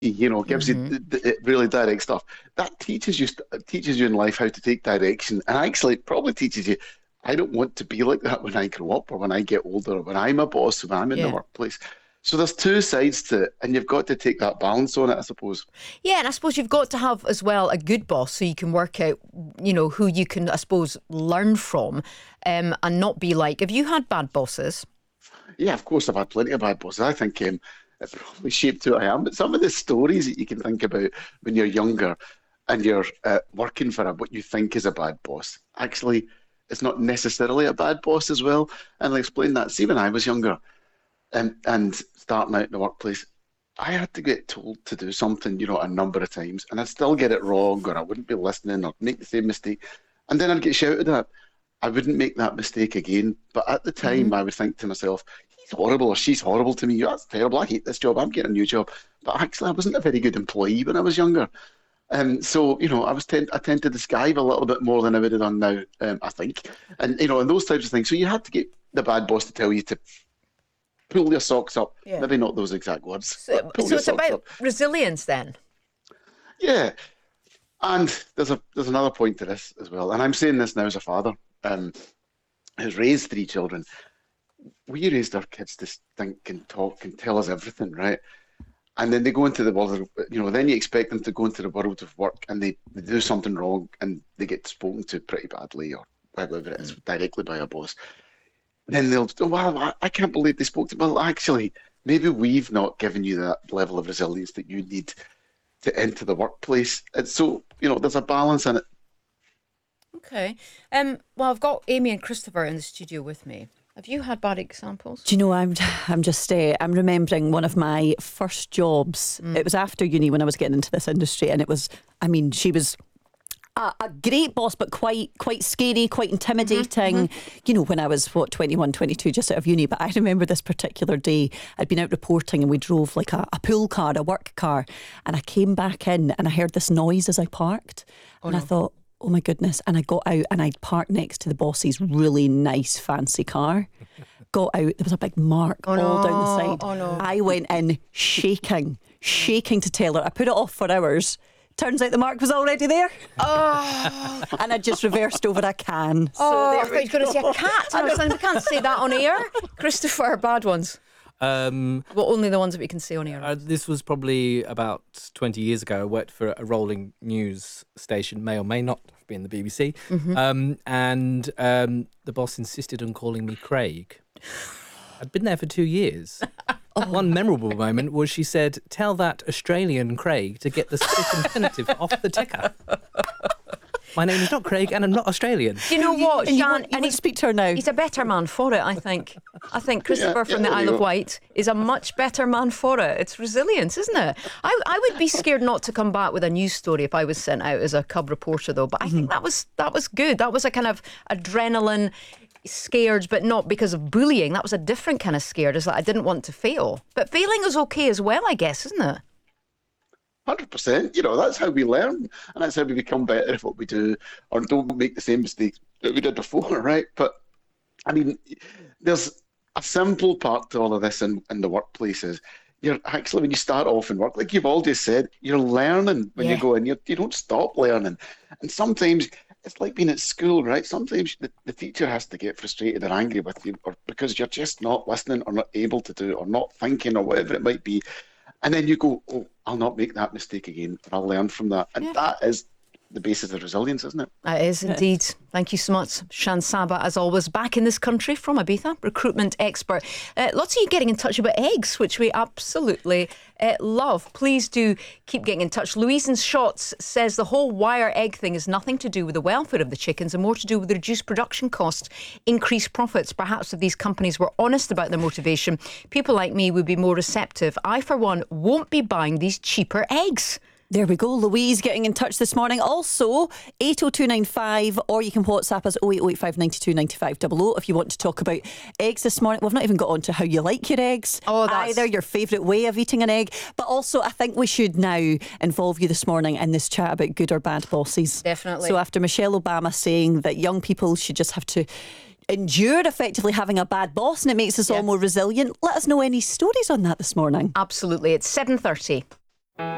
gives you really direct stuff. That teaches you in life how to take direction, and actually probably teaches you, I don't want to be like that when I grow up or when I get older or when I'm a boss, when I'm in the Yeah. workplace. So there's two sides to it, and you've got to take that balance on it, I suppose. Yeah, and I suppose you've got to have as well a good boss so you can work out, who you can, I suppose, learn from, and not be like. Have you had bad bosses? Yeah, of course, I've had plenty of bad bosses. I think it probably shaped who I am. But some of the stories that you can think about when you're younger and you're working for what you think is a bad boss, actually, it's not necessarily a bad boss as well. And I'll explain that. See, when I was younger and starting out in the workplace, I had to get told to do something, a number of times, and I'd still get it wrong, or I wouldn't be listening, or make the same mistake, and then I'd get shouted at. I wouldn't make that mistake again. But at the time, I would think to myself, he's horrible or she's horrible to me. That's terrible. I hate this job. I'm getting a new job. But actually, I wasn't a very good employee when I was younger. So, I tend to disguise a little bit more than I would have done now, I think. And those types of things. So you had to get the bad boss to tell you to pull your socks up. Yeah. Maybe not those exact words. So it's about resilience then. Yeah. And there's another point to this as well. And I'm saying this now as a father who's raised three children. We raised our kids to think and talk and tell us everything, right? And then they go into the world of, then you expect them to go into the world of work and they do something wrong and they get spoken to pretty badly or whatever it is, directly by a boss. Then they'll, oh, wow, I can't believe they spoke to me. Well, actually, maybe we've not given you that level of resilience that you need to enter the workplace. And so, there's a balance in it. Okay. Well, I've got Amy and Christopher in the studio with me. Have you had bad examples? Do you know, I'm just, I'm remembering one of my first jobs. It was after uni when I was getting into this industry, and it was, she was a great boss, but quite scary, quite intimidating. When I was 21, 22, just out of uni. But I remember this particular day, I'd been out reporting and we drove like a pool car, a work car, and I came back in and I heard this noise as I parked, I thought, oh my goodness. And I got out and I'd parked next to the boss's really nice fancy car. Got out, there was a big mark all down the side. Oh no. I went in shaking to tell her. I put it off for hours. Turns out the mark was already there. Oh. And I just reversed over a can. I thought you were going to say a cat. I was saying, we can't say that on air. Christopher, bad ones. Well, only the ones that we can say on air. This was probably about 20 years ago. I worked for a rolling news station, may or may not have been the BBC. And the boss insisted on calling me Craig. I'd been there for 2 years. One memorable moment was she said, "Tell that Australian Craig to get the stick infinitive off the ticker." My name is not Craig and I'm not Australian. Do you know what, Shan? I need to speak to her now. He's a better man for it, I think. I think Christopher from the Isle of Wight is a much better man for it. It's resilience, isn't it? I would be scared not to come back with a news story if I was sent out as a cub reporter, though. But I think that was good. That was a kind of adrenaline scared, but not because of bullying. That was a different kind of scared. It's like I didn't want to fail. But failing is okay as well, I guess, isn't it? 100%. That's how we learn, and that's how we become better at what we do, or don't make the same mistakes that we did before, right? But there's a simple part to all of this in the workplaces. You're actually, when you start off in work, like you've all just said, you're learning when you go in. You don't stop learning, and sometimes it's like being at school, right? Sometimes the teacher has to get frustrated or angry with you, or because you're just not listening or not able to do it or not thinking or whatever it might be. And then you go, oh, I'll not make that mistake again, and I'll learn from that. And that is the basis of resilience, isn't it? It is indeed. Thank you so much, Shan Saba, as always, back in this country from Ibiza, recruitment expert. Lots of you getting in touch about eggs, which we absolutely love. Please do keep getting in touch. Louise in Shots says the whole wire egg thing is nothing to do with the welfare of the chickens and more to do with the reduced production costs, increased profits. Perhaps if these companies were honest about their motivation, people like me would be more receptive. I, for one, won't be buying these cheaper eggs. There we go. Louise getting in touch this morning. Also, 80295, or you can WhatsApp us 08085 92 95 00 if you want to talk about eggs this morning. We've not even got on to how you like your eggs. Either your favourite way of eating an egg. But also, I think we should now involve you this morning in this chat about good or bad bosses. Definitely. So after Michelle Obama saying that young people should just have to endure effectively having a bad boss and it makes us all more resilient, let us know any stories on that this morning. Absolutely. It's 7:30.